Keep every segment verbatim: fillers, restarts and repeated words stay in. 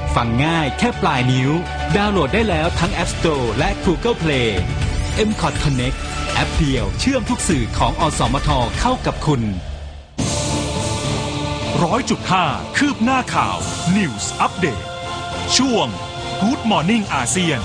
ฟังง่ายแค่ปลายนิ้วดาวน์โหลดได้แล้วทั้ง App Store และ Google Play เอ็ม คอท Connect แอปเดียวเชื่อมทุกสื่อของอสมทเข้ากับคุณร้อยจุดห้า คืบหน้าข่าว News Update ช่วง Good Morning อาเซียน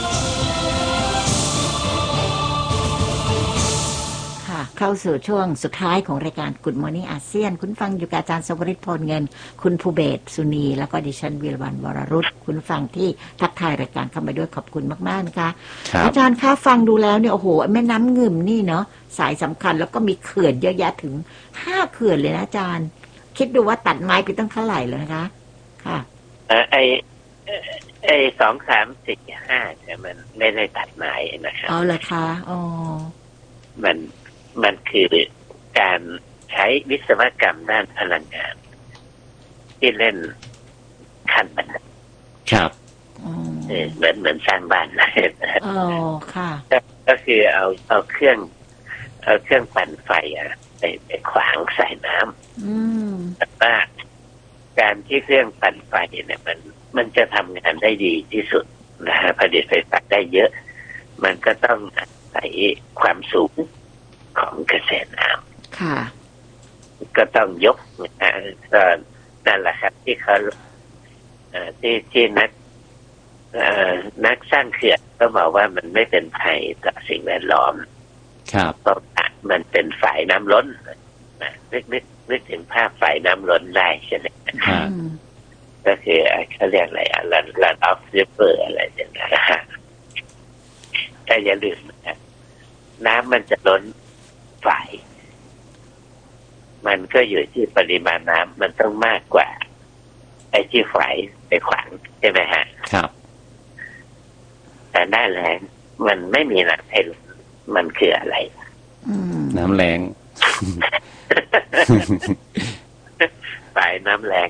เข้าสู่ช่วงสุดท้ายของรายการ Good Morning อาเซียนคุณฟังอยู่กับอาจารย์สวริต พลเงินคุณภูเบศรสุนีแล้วก็ดิฉันวีรวรรณวรรุตคุณฟังที่ทักทายรายการเข้ามาด้วยขอบคุณมากๆนะคะอาจารย์คะฟังดูแล้วเนี่ยโอ้โหแม่น้ำงึมนี่เนาะสายสำคัญแล้วก็มีเขื่อนเยอะแยะถึงห้าเขื่อนเลยนะอาจารย์คิดดูว่าตัดไม้ไปตั้งเท่าไหร่เลยนะคะค่ะเออไอไอสองสามสี่ห้าเนี่ยมันไม่ได้ตัดไม้นะครับเอาละคะอ๋อมันมันคือการใช้วิศวกรรมด้านพลังงานที่เล่นขั้นบันไดครับเหมือนเหมือนสร้างบ้านเลยนะอ๋อค่ะก็คือเอาเอาเครื่องเอาเครื่องปั่นไฟอะไปไปขวางสายน้ำแต่ว่าการที่เครื่องปั่นไฟเนี่ยมันมันจะทำงานได้ดีที่สุดนะฮะผลิตไฟฟ้าได้เยอะมันก็ต้องอาศัยความสูงของกระแสน้ำค่ะก็ต้องยกนะก็นั่นแหละครับที่เขาที่ที่นักนักสร้างเขื่อนก็บอกว่ามันไม่เป็นภัยต่อสิ่งแวดล้อมครับเพราะมันเป็นฝ่ายน้ำล้นนะนึกนึกนึกถึงภาพฝ่ายน้ำล้นได้ใช่ไหมครับก็คือเขาเรียกอะไรอ่ะลันลันออฟริเวอร์อะไรอย่างเงี้ยแต่อย่าลืมนะน้ำมันจะล้นฝ่ายมันก็อยู่ที่ปริมาณน้ำมันต้องมากกว่าไอ้ที่ฝ่ายไปขวางใช่ไหมฮะครับแต่หน้าแล้งมันไม่มีน้ำให้ล้นมันคืออะไรน้ำแล้งฝ่ายน้ำแล้ง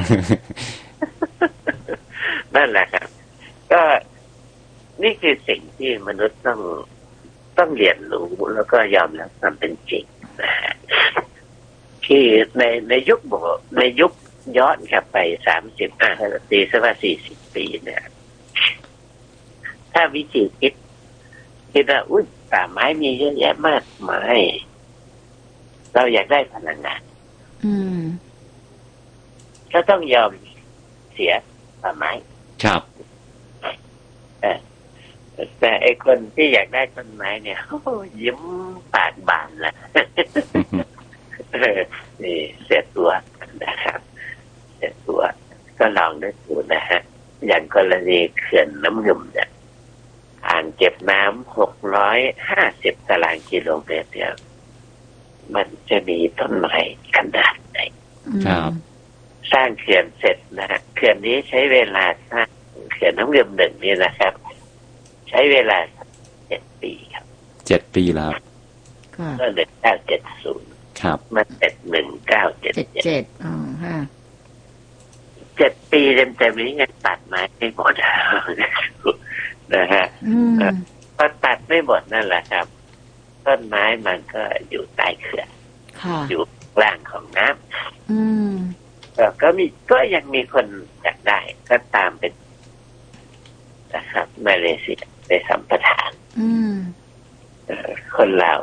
นั่นแหละครับก็นี่คือสิ่งที่มนุษย์ต้องต้องเรียนรู้แล้วก็ยอมรับความเป็นจริงนะฮะที่ในในยุคโบในยุคย้อนกลับไปสามสิบห้าปีสักว่าสี่สิบปีเนี่ยถ้าวิธีคิดคิดว่าอุ้ยป่าไม้มีเยอะแยะมากมายเราอยากได้พลังงานอืมก็ต้องยอมเสียป่าไม้ครับแต่ไอ้คนที่อยากได้ต้นไม้เนี่ยยิ้มปากบานแหละนี่เสียตัวนะครับเสียตัวก็ลองได้ดูนะฮะอย่างกรณีเขื่อนน้ำงึมเนี่ยอ่างเก็บน้ำหกร้อยห้าสิบตารางกิโลเมตรเนี่ยมันจะมีต้นไม้ขนาดไหนครับสร้างเขื่อนเสร็จนะฮะเขื่อนนี้ใช้เวลาสร้างเขื่อนน้ำงึมหนึ่งนี่นะครับใช้เวลาเจ็ดปีครับเจ็ดปีแล้วก็หนึ่งเก้าเจ็ดศูนย์ครับมันเจ็ดหนึ่งเก้าเจ็ดเจ็ดอ๋อฮะเจ็ดปีเต็มเต็มนี้ยังตัดไม้ไม่หมดนะฮะพอตัดไม่หมดนั่นแหละครับต้นไม้มันก็อยู่ใต้เขื่อนอยู่ล่างของน้ำก็มีก็ยังมีคนอยากได้ก็ตามเป็นนะครับมาเลเซียไปสัมปทานคนลาว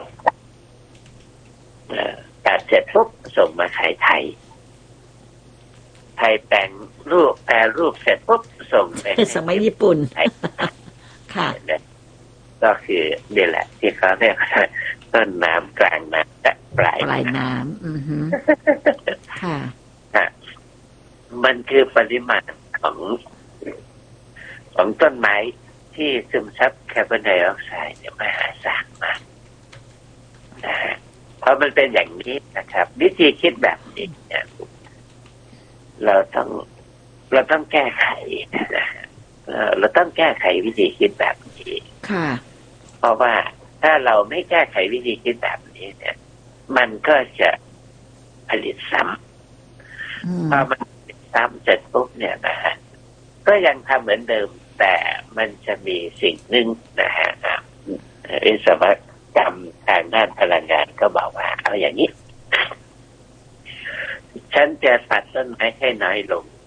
ตัดเสร็จปุ๊บส่งมาขายไทยไทยแปลงรูปแปลรูปเสร็จปุ๊บส่งไปสมัยญี่ปุ่นค่ะก็คือนี่แหละที่เขาเรียกต้นน้ำกลางน้ำและปลายปลายน้ำอือฮึค่ะมันคือปริมาณของของต้นไม้ที่ซึมซับคาร์บอนไดออกไซด์เนี่ยมหาศาลมากนะฮะเพราะมันเป็นอย่างนี้นะครับวิธีคิดแบบนี้เนี่ยเราต้องเราต้องแก้ไขนะฮะเราต้องแก้ไขวิธีคิดแบบนี้ค่ะเพราะว่าถ้าเราไม่แก้ไขวิธีคิดแบบนี้เนี่ยมันก็จะผลิตซ้ำพอมันผลิตซ้ำเสร็จปุ๊บเนี่ยนะฮะก็ยังทำเหมือนเดิมแต่มันจะมีสิ่งหนึ่งนะฮะวิศวกรรมทางด้านพลังงานก็บอกว่าเอาอย่างนี้ฉันจะตัดต้นไม้ให้น้อยลง